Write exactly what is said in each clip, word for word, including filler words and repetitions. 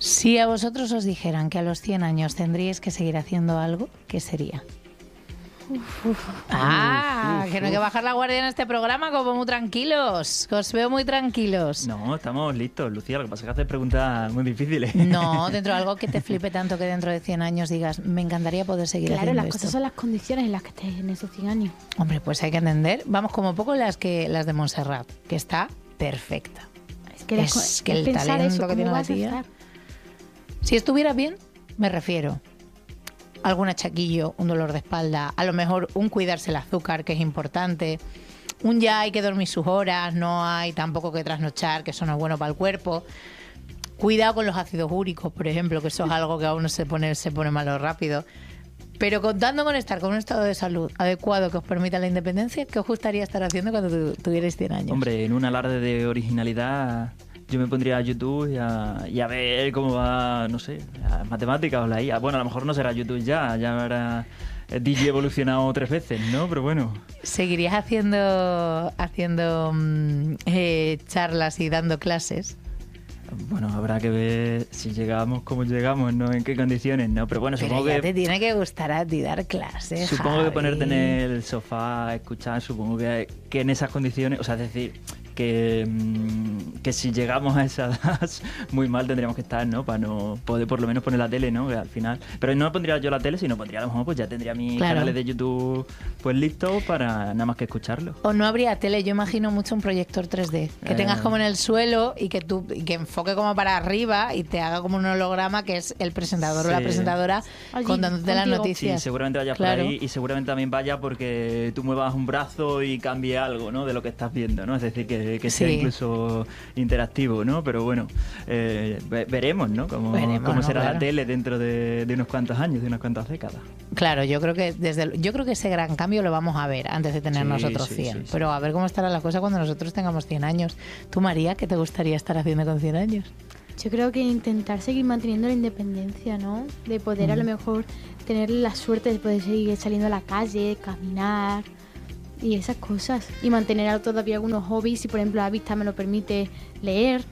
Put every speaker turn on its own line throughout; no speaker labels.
Si a vosotros os dijeran que a los cien años tendríais que seguir haciendo algo, ¿qué sería?
Uf, uf.
Ah,
Uf, uf,
que no hay que
uf.
bajar la guardia en este programa, como muy tranquilos, que os veo muy tranquilos.
No, estamos listos, Lucía. Lo que pasa es que haces preguntas muy difíciles.
No, dentro de algo que te flipe tanto que dentro de cien años digas, me encantaría poder seguir
Claro,
haciendo
las
esto.
cosas son las condiciones en las que estés en esos cien años.
Hombre, pues hay que entender, vamos como poco las que las de Montserrat, que está perfecta.
Es que, las
Es
co-
que el
pensar
talento
eso,
que
¿cómo
tiene la
vas a
tía.
estar?
Si estuviera bien, me refiero. Algún achaquillo, un dolor de espalda, a lo mejor un cuidarse el azúcar, que es importante. Un ya hay que dormir sus horas, no hay tampoco que trasnochar, que eso no es bueno para el cuerpo. Cuidado con los ácidos úricos, por ejemplo, que eso es algo que a uno se pone, se pone malo rápido. Pero contando con estar con un estado de salud adecuado que os permita la independencia, ¿qué os gustaría estar haciendo cuando tu- tuvierais cien años?
Hombre, en un alarde de originalidad, yo me pondría a YouTube y a, y a ver cómo va, no sé, las matemáticas o la I A. Bueno, a lo mejor no será YouTube ya, ya habrá D J evolucionado tres veces, ¿no? Pero bueno.
¿Seguirías haciendo, haciendo mm, eh, charlas y dando clases?
Bueno, habrá que ver si llegamos, cómo llegamos, ¿no? En qué condiciones, ¿no? Pero bueno,
Pero
supongo
ya
que...
te tiene que gustar a ti dar clases,
Supongo que
Javi.
ponerte en el sofá, escuchar, supongo que, que en esas condiciones, o sea, es decir, que, mm, que si llegamos a esa edad, muy mal tendríamos que estar, ¿no? Para no poder por lo menos poner la tele, ¿no? Que al final... Pero no pondría yo la tele, sino pondría a lo mejor, pues ya tendría mis
Claro.
canales de YouTube pues listos para nada más que escucharlo.
O no habría tele, yo imagino mucho un proyector tres D, que
Eh.
tengas como en el suelo y que tú y que enfoque como para arriba y te haga como un holograma que es el presentador o la
Sí.
presentadora
Allí,
contándote las
contigo.
Sí,
noticias.
seguramente vayas
Claro.
por ahí y seguramente también vaya porque tú muevas un brazo y cambie algo, ¿no? De lo que estás viendo, ¿no? Es decir, que, que sea
Sí.
incluso interactivo, ¿no? Pero bueno, eh, ve- veremos, ¿no? Cómo,
Veremos,
cómo
¿no?
será
Claro.
la tele dentro de, de unos cuantos años, de unas cuantas décadas.
Claro, yo creo que desde el- yo creo que ese gran cambio lo vamos a ver antes de tener
Sí,
nosotros
sí,
cien.
sí, sí.
Pero a ver cómo estará la cosa cuando nosotros tengamos cien años. Tú, María, ¿qué te gustaría estar haciendo con cien años?
Yo creo que intentar seguir manteniendo la independencia, ¿no? De poder a lo mejor tener la suerte de poder seguir saliendo a la calle, caminar y esas cosas. Y mantener todavía algunos hobbies, si por ejemplo la vista me lo permite, leer,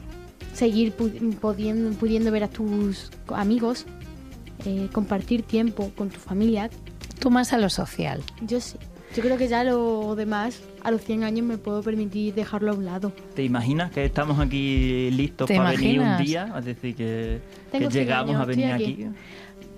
seguir pu- pudiendo, pudiendo ver a tus amigos, eh, compartir tiempo con tu familia.
Tú más a lo social.
Yo sí. Yo creo que ya lo demás, a los cien años me puedo permitir dejarlo a un lado.
¿Te imaginas que estamos aquí listos
¿Te
para venir un
imaginas?
día? Es decir, que, que
Tengo cien
llegamos
años,
a venir
estoy
aquí.
aquí.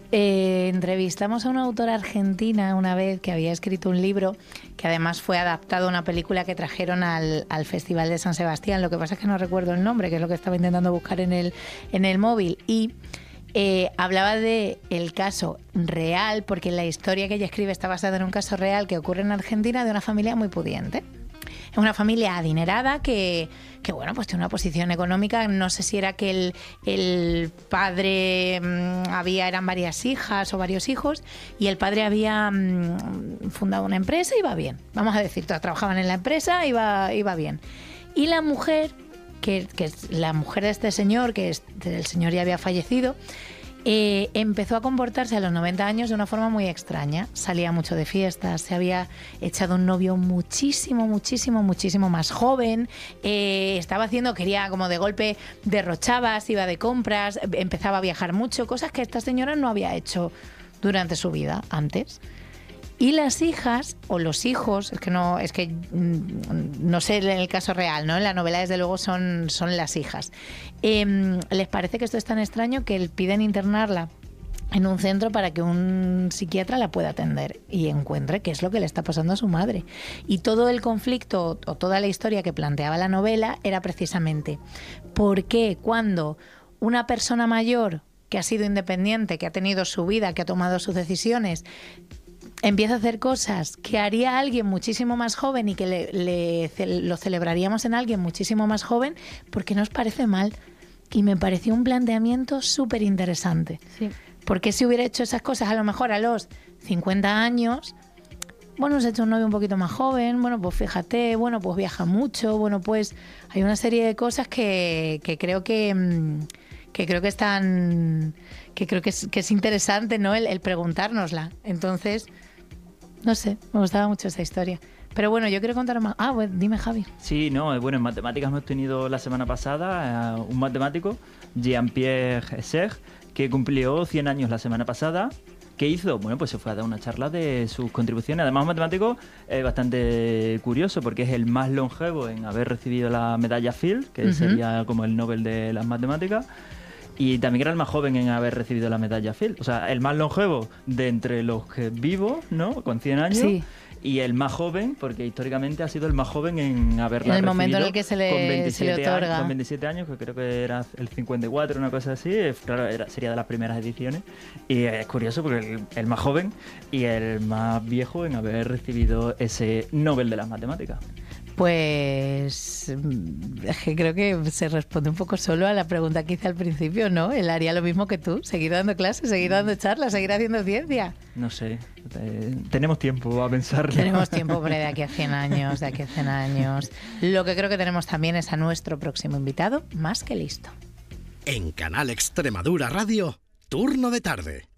Eh, entrevistamos a una autora argentina una vez que había escrito un libro que además fue adaptado a una película que trajeron al, al Festival de San Sebastián. Lo que pasa es que no recuerdo el nombre, que es lo que estaba intentando buscar en el, en el móvil. Y eh, hablaba de el caso real, porque la historia que ella escribe está basada en un caso real que ocurre en Argentina de una familia muy pudiente. Es una familia adinerada que, que, bueno, pues tiene una posición económica. No sé si era que el, el padre mmm, había, eran varias hijas o varios hijos, y el padre había mmm, fundado una empresa y iba bien. Vamos a decir, todas trabajaban en la empresa, iba, iba bien. Y la mujer, que, que es la mujer de este señor, que es, el señor ya había fallecido, Eh, empezó a comportarse a los noventa años de una forma muy extraña. Salía mucho de fiestas, se había echado un novio muchísimo, muchísimo, muchísimo más joven. Eh, estaba haciendo, quería como de golpe, derrochaba, se iba de compras, empezaba a viajar mucho, cosas que esta señora no había hecho durante su vida antes. Y las hijas o los hijos, es que no, es que mm, no sé en el caso real, ¿no? En la novela desde luego son, son las hijas. Eh, les parece que esto es tan extraño que piden internarla en un centro para que un psiquiatra la pueda atender y encuentre qué es lo que le está pasando a su madre. Y todo el conflicto o toda la historia que planteaba la novela era precisamente por qué cuando una persona mayor que ha sido independiente, que ha tenido su vida, que ha tomado sus decisiones, empieza a hacer cosas que haría alguien muchísimo más joven y que le, le, lo celebraríamos en alguien muchísimo más joven, porque nos parece mal. Y me pareció un planteamiento súper interesante.
Sí.
Porque si hubiera hecho esas cosas a lo mejor a los cincuenta años, bueno, se ha hecho un novio un poquito más joven, bueno, pues fíjate, bueno, pues viaja mucho, bueno, pues hay una serie de cosas que, que creo que... que creo que están que creo que es, que es interesante, ¿no? El, el preguntárnosla. Entonces, no sé, me gustaba mucho esa historia. Pero bueno, yo quiero contar más. Ah, pues dime, Javi.
Sí, no, bueno, en matemáticas hemos tenido la semana pasada uh, un matemático, Jean-Pierre Serre, que cumplió cien años la semana pasada. ¿Qué hizo? Bueno, pues se fue a dar una charla de sus contribuciones. Además, un matemático eh, bastante curioso porque es el más longevo en haber recibido la medalla Fields, que uh-huh. sería como el Nobel de las matemáticas. Y también era el más joven en haber recibido la medalla Fields. O sea, el más longevo de entre los que vivos, ¿no? Con cien años. Sí. Y el más joven, porque históricamente ha sido el más joven en haberla recibido. En
el momento en el que se le, se le otorga.
Años, con veintisiete años, que creo que era el cincuenta y cuatro, una cosa así. Claro, era, sería de las primeras ediciones. Y es curioso porque el, el más joven y el más viejo en haber recibido ese Nobel de las matemáticas.
Pues es que creo que se responde un poco solo a la pregunta que hice al principio, ¿no? Él haría lo mismo que tú, seguir dando clases, seguir dando charlas, seguir haciendo ciencia.
No sé, eh, tenemos tiempo a pensarlo.
Tenemos tiempo, hombre, de aquí a cien años, de aquí a cien años. Lo que creo que tenemos también es a nuestro próximo invitado, más que listo.
En Canal Extremadura Radio, Turno de Tarde.